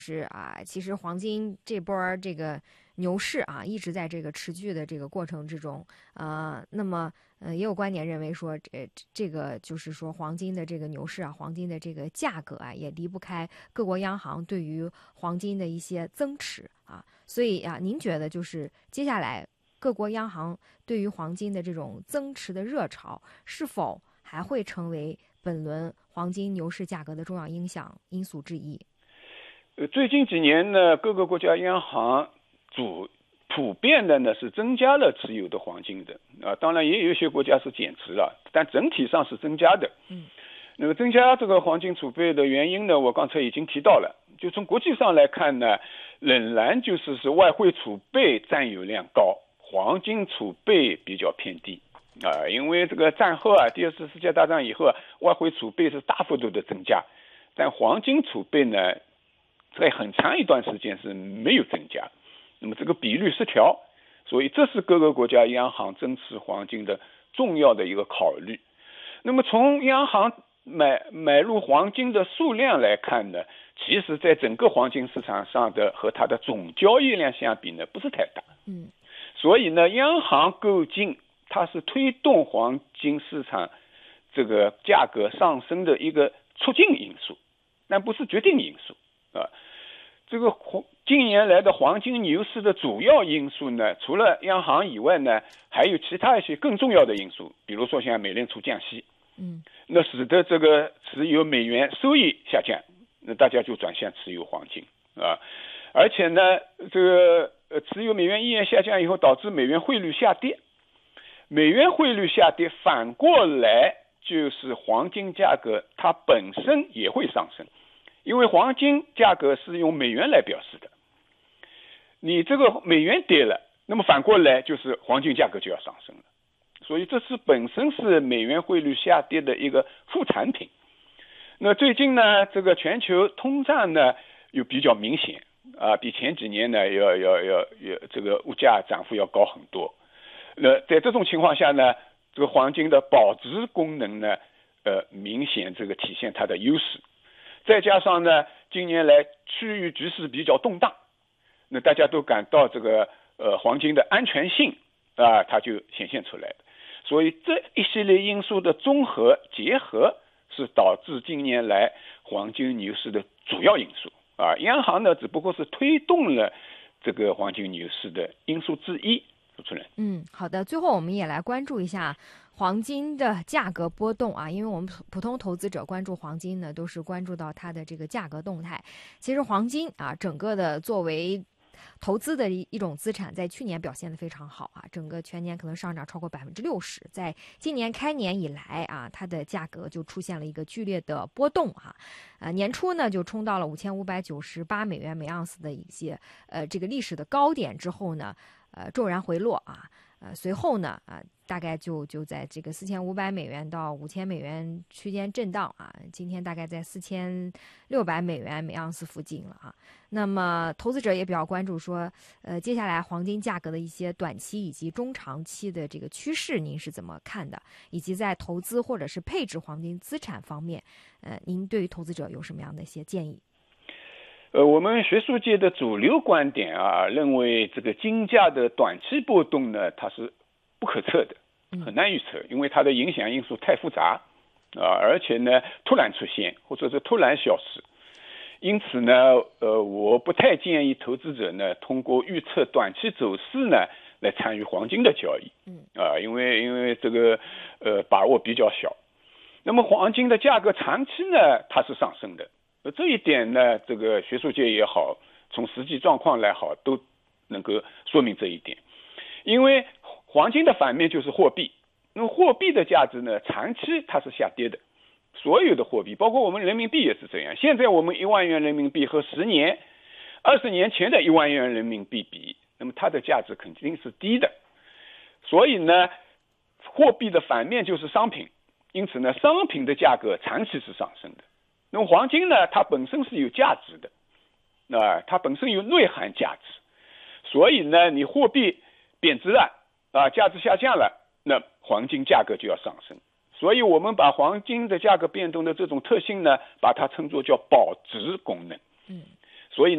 是啊，其实黄金这波这个牛市啊，一直在这个持续的这个过程之中，那么也有观点认为说，这个就是说黄金的这个牛市啊，黄金的这个价格啊，也离不开各国央行对于黄金的一些增持啊，所以啊，您觉得就是接下来各国央行对于黄金的这种增持的热潮，是否还会成为本轮黄金牛市价格的重要影响因素之一？ 最近几年呢，各个国家央行普遍的呢是增加了持有的黄金的当然也有一些国家是减持了，但整体上是增加的。那么增加这个黄金储备的原因呢，我刚才已经提到了。就从国际上来看呢，仍然是外汇储备占有量高，黄金储备比较偏低因为这个战后第二次世界大战以后外汇储备是大幅度的增加，但黄金储备呢在很长一段时间是没有增加，那么这个比率失调，所以这是各个国家央行增持黄金的重要的一个考虑。那么从央行买入黄金的数量来看呢，其实在整个黄金市场上的和它的总交易量相比呢，不是太大。所以呢，央行购金它是推动黄金市场这个价格上升的一个促进因素，但不是决定因素这个近年来的黄金牛市的主要因素呢，除了央行以外呢，还有其他一些更重要的因素，比如说像美联储降息，那使得这个持有美元收益下降，那大家就转向持有黄金而且呢，这个持有美元意愿下降以后，导致美元汇率下跌，美元汇率下跌，反过来就是黄金价格它本身也会上升。因为黄金价格是用美元来表示的，你这个美元跌了，那么反过来就是黄金价格就要上升了，所以这是本身是美元汇率下跌的一个副产品。那最近呢，这个全球通胀呢又比较明显比前几年呢要这个物价涨幅要高很多。那在这种情况下呢，这个黄金的保值功能呢明显这个体现它的优势。再加上呢，近年来区域局势比较动荡，那大家都感到这个黄金的安全性它就显现出来了。所以这一系列因素的综合结合，是导致近年来黄金牛市的主要因素央行呢只不过是推动了这个黄金牛市的因素之一。主持人， 好的，最后我们也来关注一下黄金的价格波动因为我们普通投资者关注黄金呢，都是关注到它的这个价格动态。其实黄金整个的作为投资的一种资产，在去年表现得非常好整个全年可能上涨超过60%。在今年开年以来它的价格就出现了一个剧烈的波动年初呢就冲到了5598美元每盎司的一些这个历史的高点之后呢，骤然回落随后呢大概就在这个4500美元到5000美元区间震荡今天大概在4600美元每盎司附近了那么投资者也比较关注说接下来黄金价格的一些短期以及中长期的这个趋势您是怎么看的，以及在投资或者是配置黄金资产方面您对于投资者有什么样的一些建议？ 我们学术界的主流观点认为这个金价的短期波动呢，它是不可测的，很难预测，因为它的影响因素太复杂而且呢突然出现或者是突然消失。因此呢我不太建议投资者呢通过预测短期走势呢来参与黄金的交易因为这个把握比较小。那么黄金的价格长期呢它是上升的，这一点呢这个学术界也好，从实际状况来好，都能够说明这一点。因为黄金的反面就是货币，那么货币的价值呢长期它是下跌的，所有的货币包括我们人民币也是这样。现在我们1万元人民币和10年20年前的1万元人民币比，那么它的价值肯定是低的。所以呢货币的反面就是商品，因此呢商品的价格长期是上升的。那么黄金呢它本身是有价值的它本身有内涵价值，所以呢你货币贬值了价值下降了，那黄金价格就要上升。所以我们把黄金的价格变动的这种特性呢，把它称作叫保值功能。 所以